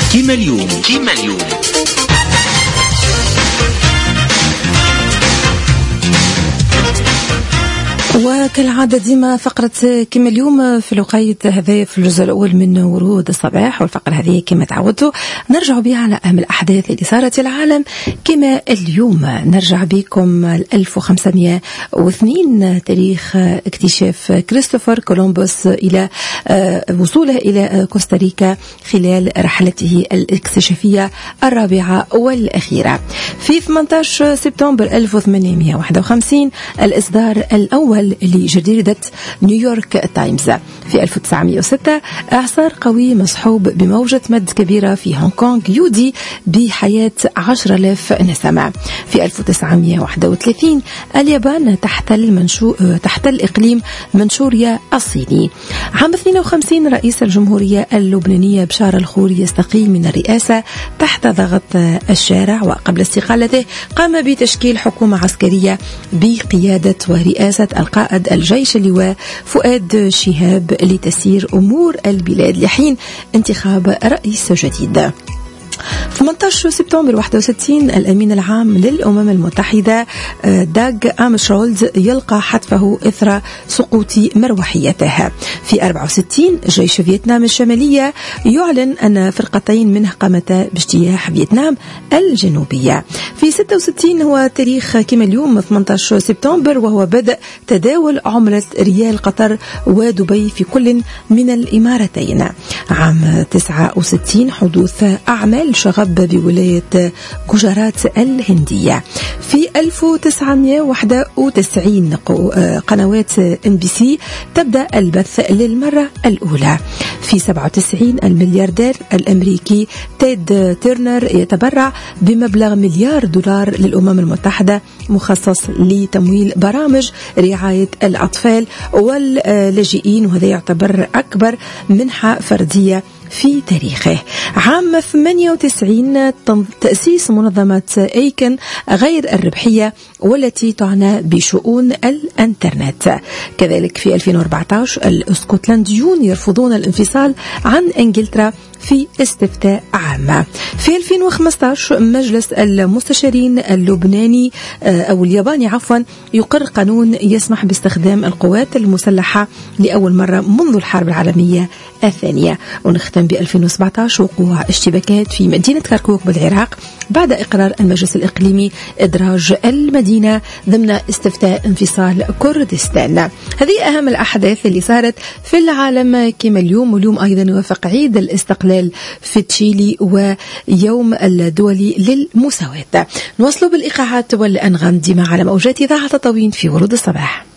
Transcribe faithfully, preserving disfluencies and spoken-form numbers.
كيما اليوم كيما اليوم. وكالعادة ديما فقرة كما اليوم في الوقيت هذا في الجزء الأول من ورود الصباح، والفقرة هذه كما تعودتوا نرجع بها على أهم الأحداث اللي صارت في العالم كما اليوم. نرجع بكم ألف وخمسمائة واثنين تاريخ اكتشاف كريستوفر كولومبوس إلى وصوله إلى كوستاريكا خلال رحلته الاكتشافية الرابعة والأخيرة. في ثمانية عشر سبتمبر ألف وثمانمائة وواحد وخمسين الإصدار الأول لجريدة نيويورك تايمز. في ألف وتسعمائة وستة إعصار قوي مصحوب بموجة مد كبيرة في هونغ كونغ يودي بحياة عشرة آلاف نسمة. في ألف وتسعمائة وواحد وثلاثين اليابان تحتل منشو... تحتل إقليم منشوريا الصيني. عام اثنين وخمسين رئيس الجمهورية اللبنانية بشار الخوري يستقيل من الرئاسة تحت ضغط الشارع، وقبل استقالته قام بتشكيل حكومة عسكرية بقيادة ورئاسة القائد الجيش اللواء فؤاد شهاب لتسيير أمور البلاد لحين انتخاب رئيس جديد. ثمانية عشر سبتمبر واحد وستين الأمين العام للأمم المتحدة داغ أمشرولد يلقى حتفه إثر سقوط مروحيته. في أربعة وستين جيش فيتنام الشمالية يعلن أن فرقتين منه قامتا باجتياح فيتنام الجنوبية. في ستة وستين هو تاريخ كما اليوم ثمانية عشر سبتمبر، وهو بدء تداول عملة ريال قطر ودبي في كل من الإمارتين. عام تسعة وستين حدوث أعمال شغب بولاية جوجرات الهندية. في ألف وتسعمائة وواحد وتسعين قنوات إم بي سي تبدأ البث للمرة الأولى. في سبعة وتسعين الملياردير الأمريكي تيد تيرنر يتبرع بمبلغ مليار دولار للأمم المتحدة مخصص لتمويل برامج رعاية الأطفال واللاجئين، وهذا يعتبر أكبر منحة فردية في تاريخه. عام ثمانية وتسعين تأسيس منظمة ايكن غير الربحية والتي تعنى بشؤون الانترنت. كذلك في ألفين وأربعة عشر الاسكتلنديون يرفضون الانفصال عن انجلترا في استفتاء عام. في ألفين وخمسة عشر مجلس المستشارين اللبناني أو الياباني عفوا يقر قانون يسمح باستخدام القوات المسلحة لأول مرة منذ الحرب العالمية الثانية. ونختم ب ألفين وسبعة عشر وقوع اشتباكات في مدينة كركوك بالعراق بعد إقرار المجلس الإقليمي إدراج المدينة ضمن استفتاء انفصال كردستان. هذه أهم الأحداث اللي صارت في العالم كما اليوم. واليوم أيضا يوافق عيد الاستقلال في تشيلي ويوم الدولي للمساواة. نواصلوا بالإيقاعات والأنغام ديما على موجات إذاعة تطاوين في ورود الصباح.